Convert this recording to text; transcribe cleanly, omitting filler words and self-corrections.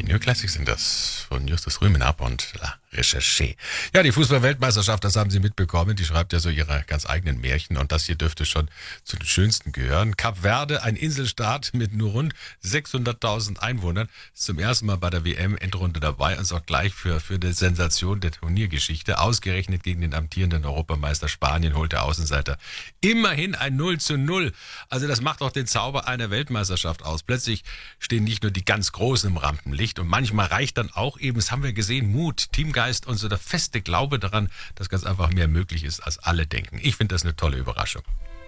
New Classics sind das von Justus Rümenab und La Recherche. Ja, die Fußball-Weltmeisterschaft, das haben Sie mitbekommen. Die schreibt ja so ihre ganz eigenen Märchen und das hier dürfte schon zu den schönsten gehören. Kap Verde, ein Inselstaat mit nur rund 600.000 Einwohnern, ist zum ersten Mal bei der WM-Endrunde dabei und sorgt gleich für eine Sensation der Turniergeschichte. Ausgerechnet gegen den amtierenden Europameister Spanien holt der Außenseiter immerhin ein 0:0. Also das macht auch den Zauber einer Weltmeisterschaft aus. Plötzlich stehen nicht nur die ganz Großen im Rampenlicht und manchmal reicht dann auch eben, das haben wir gesehen, Mut, Teamgeist und so der feste Glaube daran, dass ganz einfach mehr möglich ist, als alle denken. Ich finde das eine tolle Überraschung.